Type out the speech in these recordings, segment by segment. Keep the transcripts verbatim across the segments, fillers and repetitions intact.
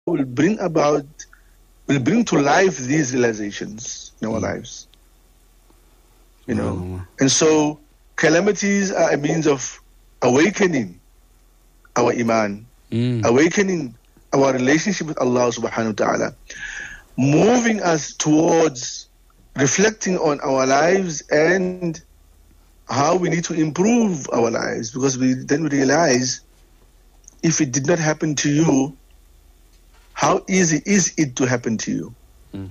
will bring about, will bring to life these realizations in our mm. lives. You know, mm. and so calamities are a means of awakening our iman, mm. awakening our relationship with Allah subhanahu wa ta'ala, moving us towards reflecting on our lives and how we need to improve our lives, because we then we realize if it did not happen to you, how easy is it to happen to you? Mm.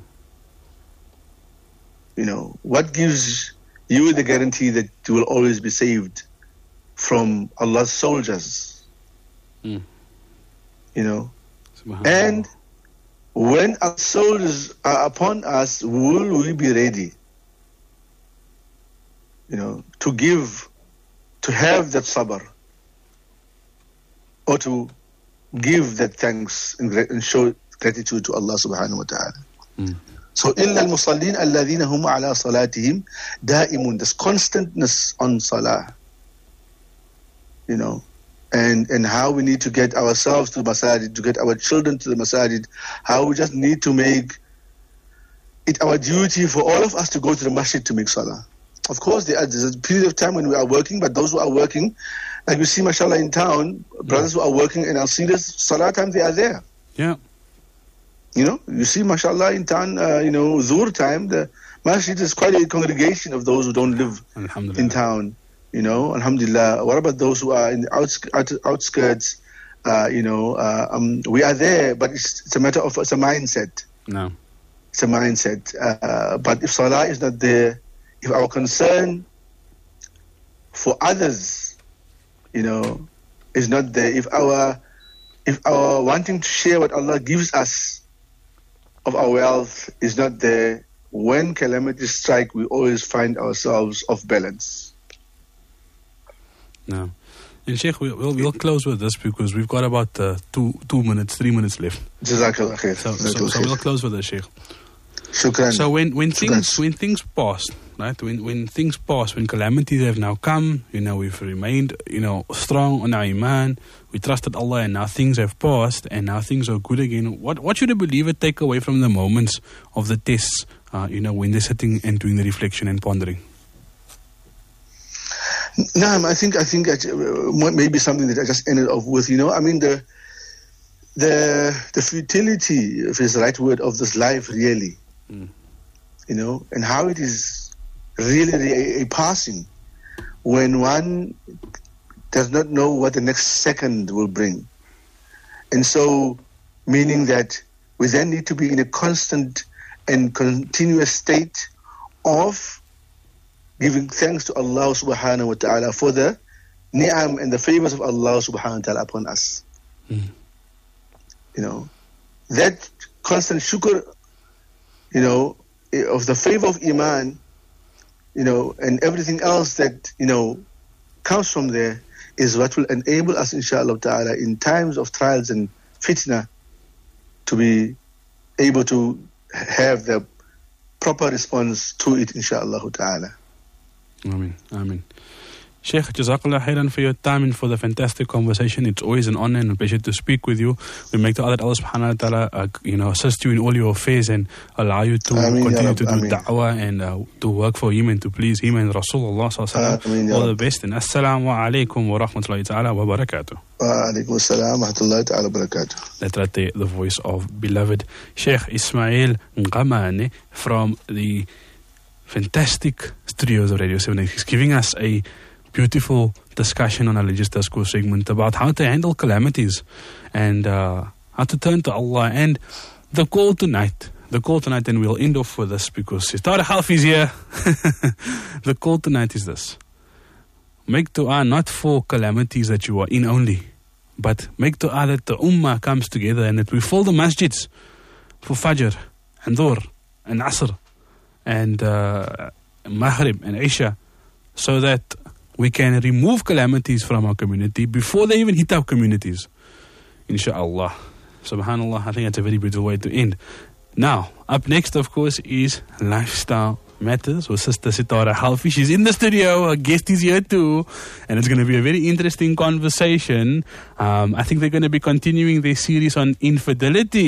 You know, what gives you the guarantee that you will always be saved from Allah's soldiers? Mm. You know, and when our soldiers are upon us, will we be ready? You know, to give, to have that sabr, or to give that thanks and, and show gratitude to Allah subhanahu wa ta'ala. Mm. So, إِلَّا الْمُصَلِّينَ الَّذِينَ هُمْ عَلَىٰ صَلَاتِهِمْ دَائِمٌ. This constantness on salah. You know, and, and how we need to get ourselves to the masajid, to get our children to the masajid, how we just need to make it our duty for all of us to go to the masjid to make salah. Of course, there is a period of time when we are working, but those who are working, like we see, mashallah, in town, brothers yeah. who are working and are serious, salah time, they are there. Yeah. You know, you see, mashallah, in town, uh, you know, Zuhr time, the masjid is quite a congregation of those who don't live in town. You know, alhamdulillah. What about those who are in the outsk- out- outskirts? Uh, you know, uh, um, we are there, but it's, it's a matter of, it's a mindset. No. It's a mindset. Uh, but if salah is not there, if our concern for others, you know, is not there, if our if our wanting to share what Allah gives us of our wealth is not there, when calamities strike, we always find ourselves off balance. No. And Sheikh, we'll, we'll, we'll close with this because we've got about uh, two two minutes, three minutes left. Jazakallah khair. So, so, so we'll close with this, Sheikh. Shukran. So when, when Shukran. things when things pass, right? When when things pass, when calamities have now come, you know, we've remained, you know, strong on our iman. We trusted Allah, and now things have passed, and now things are good again. What what should a believer take away from the moments of the tests? Uh, you know, when they're sitting and doing the reflection and pondering. No, I think I think maybe something that I just ended off with. You know, I mean the the the futility, if it's the right word, of this life, really. Mm. You know, and how it is really a, a passing when one does not know what the next second will bring. And so, meaning that we then need to be in a constant and continuous state of giving thanks to Allah subhanahu wa ta'ala for the ni'am and the favors of Allah subhanahu wa ta'ala upon us. Mm. You know, that constant shukr, you know, of the favor of iman, you know, and everything else that, you know, comes from there is what will enable us, inshallah ta'ala, in times of trials and fitna, to be able to have the proper response to it, inshallah ta'ala. Ameen, ameen. Sheikh, Jazakallah khairan for your time and for the fantastic conversation. It's always an honor and a pleasure to speak with you. We make the Allah subhanahu wa ta'ala, uh, you know, assist you in all your affairs and allow you to Ameen, continue to do Ameen. da'wah and uh, to work for Him and to please Him and Rasulullah sallallahu alaihi wasallam. All the best. And assalamu alaikum wa rahmatullahi ta'ala wa barakatuh. Wa alaikum assalam wa rahmatullahi ta'ala wa barakatuh. That's right there, the voice of beloved Sheikh Ismail Ngamane from the fantastic studios of Radio seven. He's giving us a beautiful discussion on our religious discourse segment about how to handle calamities and uh, how to turn to Allah. And the call tonight, the call tonight, and we'll end off with this because Sitar Half is here. The call tonight is this: make dua not for calamities that you are in only, but make dua that the ummah comes together and that we fill the masjids for Fajr and Dhuhr and Asr and uh, Maghrib and Isha, so that we can remove calamities from our community before they even hit our communities. Insha'Allah. Subhanallah, I think that's a very beautiful way to end. Now, up next, of course, is Lifestyle matters with Sister Sitara Halfi. She's in the studio. Our guest is here too. And it's going to be a very interesting conversation. Um, I think they're going to be continuing their series on infidelity.